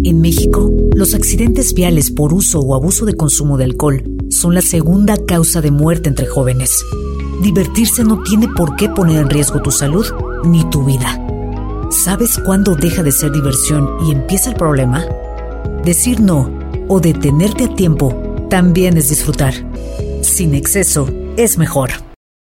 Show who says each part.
Speaker 1: En México, los accidentes viales por uso o abuso de consumo de alcohol son la segunda causa de muerte entre jóvenes. Divertirse no tiene por qué poner en riesgo tu salud ni tu vida. ¿Sabes cuándo deja de ser diversión y empieza el problema? Decir no o detenerte a tiempo también es disfrutar. Sin exceso es mejor.